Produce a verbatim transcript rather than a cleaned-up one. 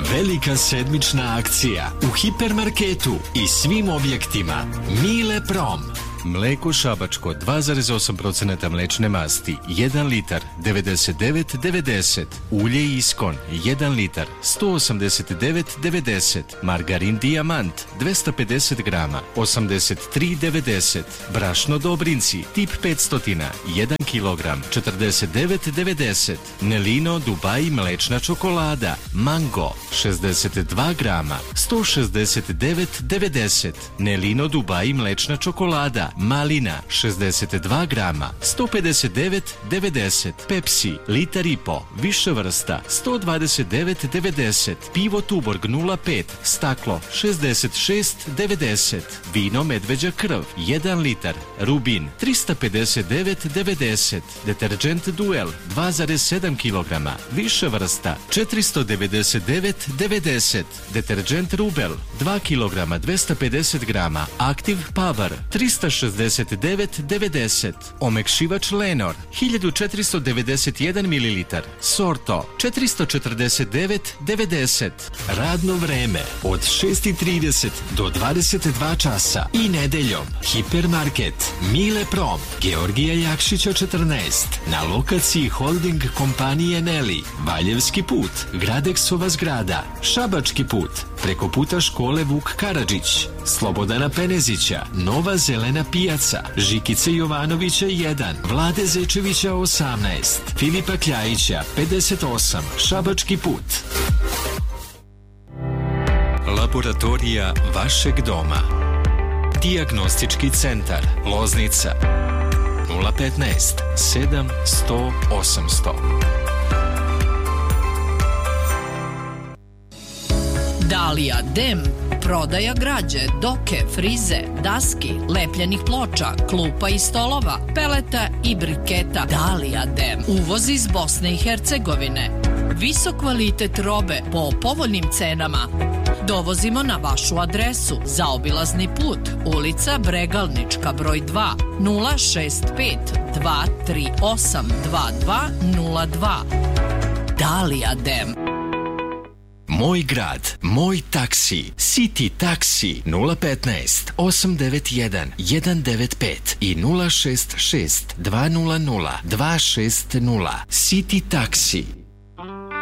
Velika sedmična akcija u hipermarketu i svim objektima. Mile Prom. Mleko šabačko dva zarez osam posto mlečne masti, jedan litar, devedeset devet devedeset. Ulje Iskon, jedan litar, sto osamdeset devet devedeset. Margarin Dijamant, dvesta pedeset grama, osamdeset tri devedeset. Brašno Dobrinci, tip petsto, jedan kilogram, četrdeset devet devedeset. Nelino Dubai mlečna čokolada, Mango, šezdeset dva grama, sto šezdeset devet devedeset. Nelino Dubai mlečna čokolada, Malina, šezdeset dva grama, sto pedeset devet devedeset. Pepsi, litar i po, više vrsta, sto dvadeset devet devedeset. Pivo Tuborg nula pet, staklo, šezdeset šest devedeset. Vino Medveđa krv, jedan litar. Rubin, trista pedeset devet devedeset. Deterđent Duel, dva zarez sedam kilograma, više vrsta, četiristo devedeset devet devedeset. Deterđent Rubel, dva kilograma, dvesta pedeset grama. Active Power, trista šezdeset devet devedeset. Omekšivač Lenor, hiljadu četiristo devedeset jedan mililitar. Sorto, četiristo četrdeset devet devedeset. Radno vreme od šest i trideset do dvadeset dva časa i nedeljom. Hipermarket Mile Prom, Georgija Jakšića četrnaest, na lokaciji holding kompanije Neli, Valjevski put, Gradeksova zgrada, Šabački put, preko puta škole Vuk Karadžić, Slobodana Penezića, Nova zelena pijaca, Žikice Jovanovića jedan, Vlade Zečevića osamnaest, Filipa Kljajića pedeset osam, Šabački put. Laboratorija vašeg doma. Dijagnostički centar Loznica nula petnaest sedam sto osamsto. Dalija Dem, prodaja građe, doke, frize, daski, lepljenih ploča, klupa i stolova, peleta i briketa. Dalija Dem, uvoz iz Bosne i Hercegovine. Visok kvalitet robe po povoljnim cenama. Dovozimo na vašu adresu. Zaobilazni put, ulica Bregalnička broj dva, nula šest pet dva tri osam dva dva nula dva. Dalija Dem. Moj grad, moj taksi, City taksi nula petnaest osam devet jedan jedan devet pet i nula šest šest dva nula nula dva šest nula. City taksi.